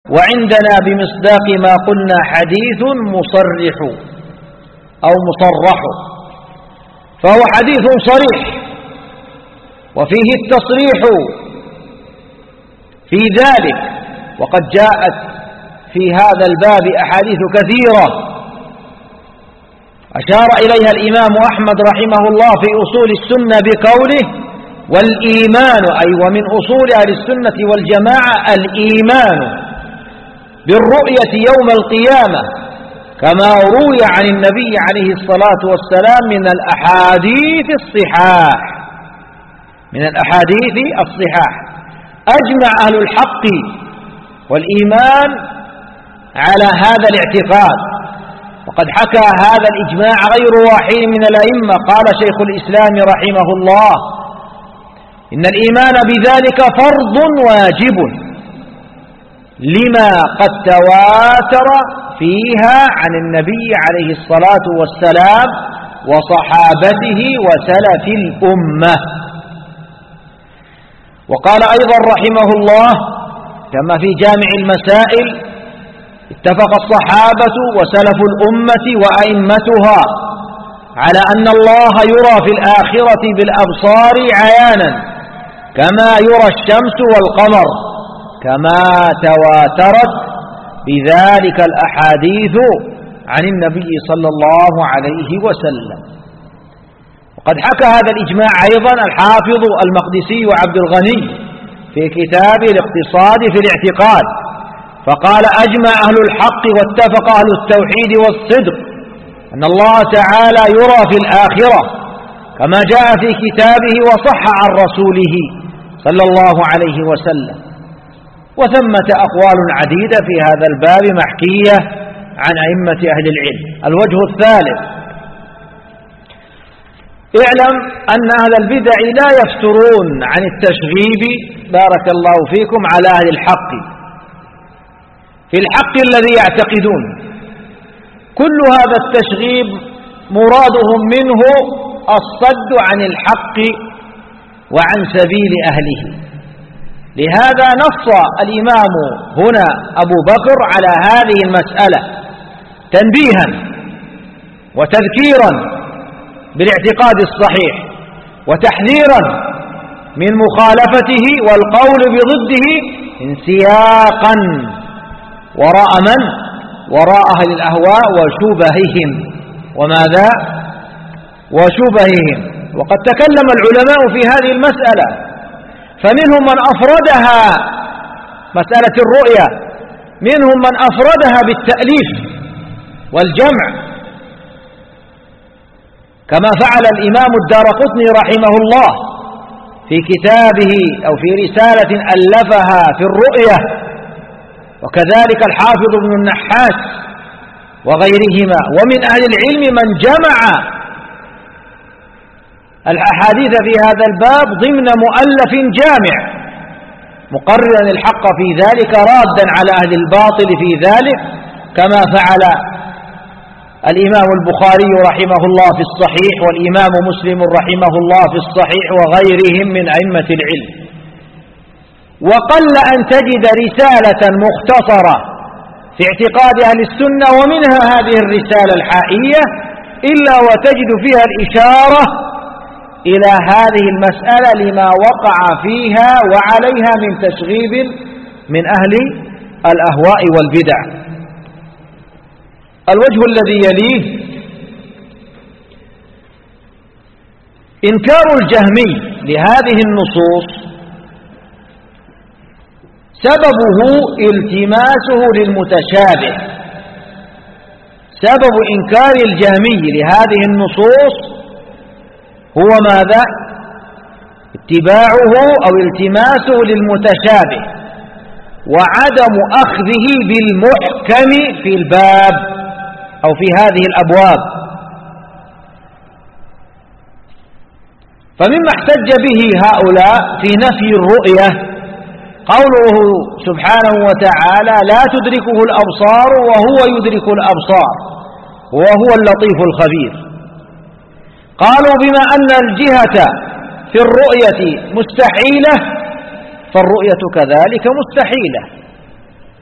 وعندنا بمصداق ما قلنا حديث مصرح أو مصرح، فهو حديث صريح وفيه التصريح في ذلك، وقد جاءت في هذا الباب أحاديث كثيرة أشار إليها الإمام أحمد رحمه الله في أصول السنة بقوله: والإيمان، أي ومن أصول أهل السنة والجماعة الإيمان بالرؤية يوم القيامة، كما روي عن النبي عليه الصلاة والسلام من الأحاديث الصحاح. أجمع أهل الحق والإيمان على هذا الاعتقاد، وقد حكى هذا الإجماع غير واحد من الأئمة. قال شيخ الإسلام رحمه الله: إن الإيمان بذلك فرض واجب لما قد تواتر فيها عن النبي عليه الصلاة والسلام وصحابته وسلف الأمة. وقال أيضا رحمه الله كما في جامع المسائل: اتفق الصحابة وسلف الأمة وأئمتها على أن الله يرى في الآخرة بالأبصار عيانا كما يرى الشمس والقمر، كما تواترت بذلك الأحاديث عن النبي صلى الله عليه وسلم. وقد حكى هذا الإجماع أيضا الحافظ المقدسي عبد الغني في كتاب الاقتصاد في الاعتقاد، فقال: أجمع أهل الحق واتفق أهل التوحيد والصدق أن الله تعالى يرى في الآخرة كما جاء في كتابه وصح عن رسوله صلى الله عليه وسلم. وثمة أقوال عديدة في هذا الباب محكية عن أئمة أهل العلم. الوجه الثالث: اعلم أن أهل البدع لا يفترون عن التشغيب، بارك الله فيكم، على أهل الحق في الحق الذي يعتقدون. كل هذا التشغيب مرادهم منه الصد عن الحق وعن سبيل أهله. لهذا نص الإمام هنا أبو بكر على هذه المسألة تنبيها وتذكيرا بالاعتقاد الصحيح، وتحذيرا من مخالفته والقول بضده انسياقا وراء من؟ وراء أهل الأهواء وشبههم. وماذا؟ وشبههم. وقد تكلم العلماء في هذه المسألة، فمنهم من أفردها مسألة الرؤيا، منهم من أفردها بالتأليف والجمع، كما فعل الإمام الدارقطني رحمه الله في كتابه أو في رسالة ألفها في الرؤيا، وكذلك الحافظ ابن النحاس وغيرهما. ومن أهل العلم من جمع الأحاديث في هذا الباب ضمن مؤلف جامع، مقررا الحق في ذلك، رادا على أهل الباطل في ذلك، كما فعل الإمام البخاري رحمه الله في الصحيح، والإمام مسلم رحمه الله في الصحيح، وغيرهم من أئمة العلم. وقل أن تجد رسالة مختصرة في اعتقاد أهل السنة ومنها هذه الرسالة الحائية إلا وتجد فيها الإشارة إلى هذه المسألة لما وقع فيها وعليها من تشغيب من أهل الأهواء والبدع. الوجه الذي يليه: إنكار الجهمي لهذه النصوص سببه التماسه للمتشابه. سبب إنكار الجهمي لهذه النصوص هو ماذا؟ اتباعه أو التماسه للمتشابه وعدم أخذه بالمحكم في الباب أو في هذه الأبواب. فمما احتج به هؤلاء في نفي الرؤية قوله سبحانه وتعالى: لا تدركه الأبصار وهو يدرك الأبصار وهو اللطيف الخبير. قالوا بما أن الجهة في الرؤية مستحيلة فالرؤية كذلك مستحيلة.